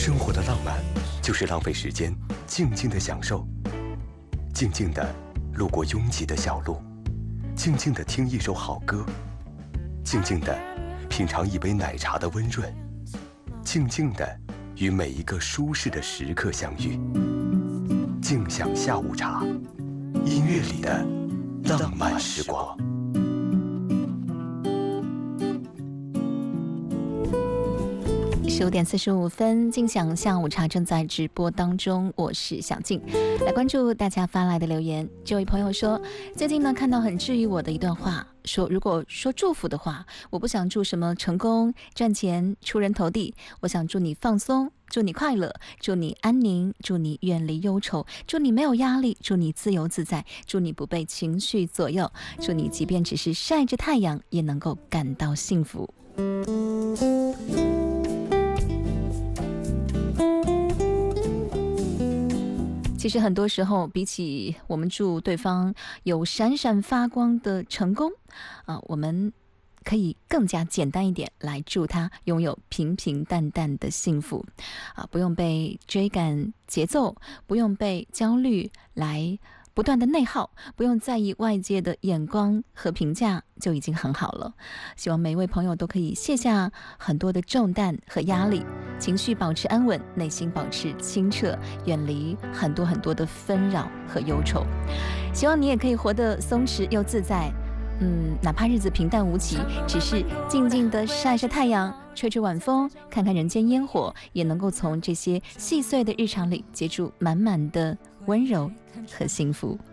生活的浪漫，就是浪费时间，静静的享受，静静的路过拥挤的小路，静静的听一首好歌，静静的品尝一杯奶茶的温润，静静的与每一个舒适的时刻相遇。静享下午茶，音乐里的浪漫时光。 15点45分，静享下午茶正在直播当中，我是小静，来关注大家发来的留言。这位朋友说，最近呢看到很治愈我的一段话，说如果说祝福的话，我不想祝什么成功、赚钱、出人头地，我想祝你放松，祝你快乐，祝你安宁，祝你远离忧愁，祝你没有压力，祝你自由自在，祝你不被情绪左右，祝你即便只是晒着太阳也能够感到幸福。其实很多时候，比起我们祝对方有闪闪发光的成功，我们可以更加简单一点来祝他拥有平平淡淡的幸福，不用被追赶节奏，不用被焦虑来不断的内耗，不用在意外界的眼光和评价，就已经很好了。希望每一位朋友都可以卸下很多的重担和压力，情绪保持安稳，内心保持清澈，远离很多很多的纷扰和忧愁。希望你也可以活得松弛又自在，哪怕日子平淡无奇，只是静静的晒晒太阳，吹吹晚风，看看人间烟火，也能够从这些细碎的日常里接住满满的温柔和幸福。